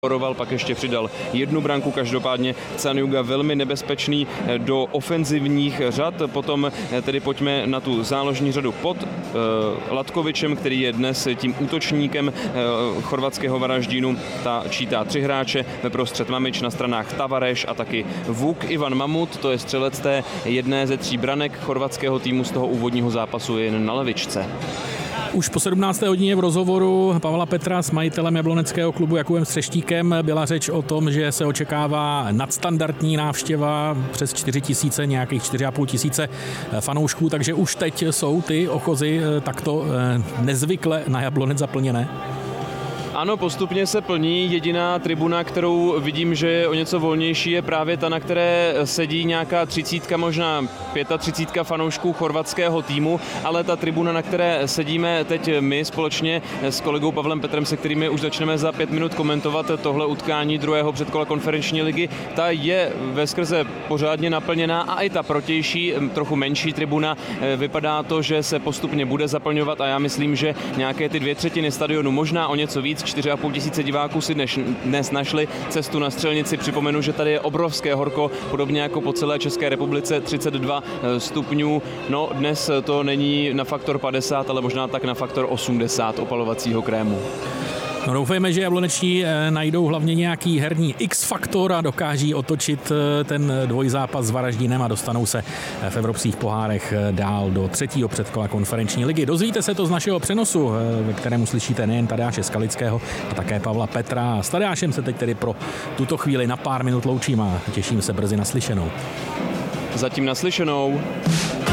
pak ještě přidal jednu branku, každopádně Caniuga velmi nebezpečný do ofenzivních řad. Potom tedy pojďme na tu záložní řadu pod Latkovičem, který je dnes tím útočníkem chorvatského Varaždínu. Ta čítá 3 hráče, ve prostřed Mamič, na stranách Tavareš a taky Vuk. Ivan Mamut, to je střelec té jedné ze 3 branek chorvatského týmu z toho úvodního zápasu, je jen na levičce. Už po 17. hodině v rozhovoru Pavla Petra s majitelem jabloneckého klubu Jakubem Střeštíkem byla řeč o tom, že se očekává nadstandardní návštěva přes 4 000, nějakých 4 500 fanoušků, takže už teď jsou ty ochozy takto nezvykle na Jablonec zaplněné. Ano, postupně se plní. Jediná tribuna, kterou vidím, že je o něco volnější, je právě ta, na které sedí nějaká 30, možná 35 fanoušků chorvatského týmu, ale ta tribuna, na které sedíme teď my společně s kolegou Pavlem Petrem, se kterými už začneme za 5 minut komentovat tohle utkání druhého předkola konferenční ligy, ta je veskrze pořádně naplněná a i ta protější, trochu menší tribuna, vypadá to, že se postupně bude zaplňovat a já myslím, že nějaké ty 2/3 stadionu, možná o něco víc, 4 500 diváků si dnes našli cestu na střelnici. Připomenu, že tady je obrovské horko, podobně jako po celé České republice, 32 stupňů. No, dnes to není na faktor 50, ale možná tak na faktor 80 opalovacího krému. No, doufejme, že jablonečtí najdou hlavně nějaký herní X-faktor a dokáží otočit ten dvojzápas s Varaždínem a dostanou se v evropských pohárech dál do 3. předkola konferenční ligy. Dozvíte se to z našeho přenosu, ve kterém slyšíte nejen Tadeáše Skalického a také Pavla Petra. S Tadeášem se teď tedy pro tuto chvíli na pár minut loučím a těším se brzy naslyšenou. Zatím naslyšenou.